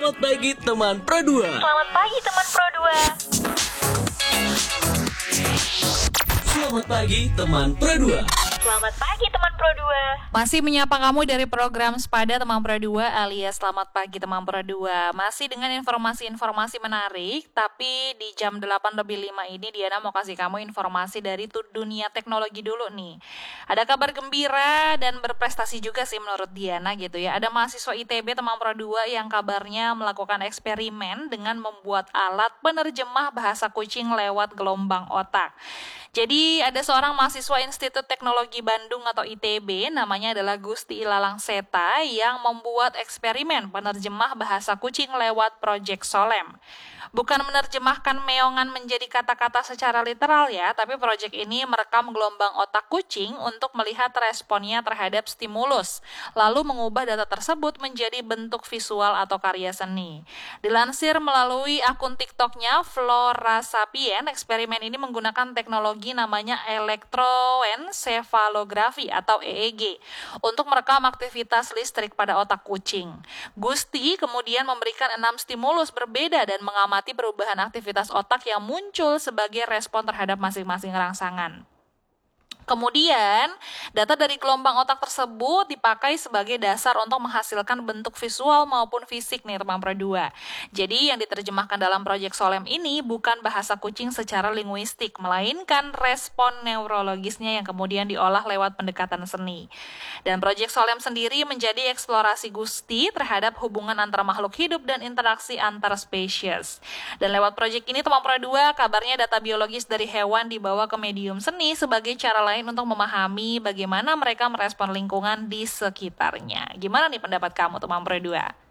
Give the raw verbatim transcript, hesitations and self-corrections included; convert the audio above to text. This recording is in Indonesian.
Selamat pagi teman Pro dua. Selamat pagi teman Pro dua. Selamat pagi teman Pro dua. Selamat pagi teman Pro dua. Masih menyapa kamu dari program Sepada Teman Pro dua alias Selamat Pagi Teman Pro dua. Masih dengan informasi-informasi menarik, tapi di jam delapan lebih lima ini Diana mau kasih kamu informasi dari tu- dunia teknologi dulu nih. Ada kabar gembira dan berprestasi juga sih menurut Diana gitu ya. Ada mahasiswa I T B Teman Pro dua yang kabarnya melakukan eksperimen dengan membuat alat penerjemah bahasa kucing lewat gelombang otak. Jadi ada seorang mahasiswa Institut Teknologi Bandung atau I T B, namanya adalah Gusti Ilalang Seta, yang membuat eksperimen penerjemah bahasa kucing lewat Project Solem. Bukan menerjemahkan meongan menjadi kata-kata secara literal ya, tapi proyek ini merekam gelombang otak kucing untuk melihat responnya terhadap stimulus, lalu mengubah data tersebut menjadi bentuk visual atau karya seni. Dilansir melalui akun TikToknya Flora Sapien, eksperimen ini menggunakan teknologi namanya elektroencephalografi atau E E G untuk merekam aktivitas listrik pada otak kucing. Gusti kemudian memberikan enam stimulus berbeda dan mengamati perubahan aktivitas otak yang muncul sebagai respon terhadap masing-masing rangsangan. Kemudian, data dari gelombang otak tersebut dipakai sebagai dasar untuk menghasilkan bentuk visual maupun fisik nih teman Pro dua. Jadi yang diterjemahkan dalam proyek Solem ini bukan bahasa kucing secara linguistik, melainkan respon neurologisnya yang kemudian diolah lewat pendekatan seni. Dan proyek Solem sendiri menjadi eksplorasi Gusti terhadap hubungan antara makhluk hidup dan interaksi antar spesies. Dan lewat proyek ini teman Pro dua, kabarnya data biologis dari hewan dibawa ke medium seni sebagai cara lain untuk memahami bagaimana mereka merespon lingkungan di sekitarnya. Gimana nih pendapat kamu teman Pro dua?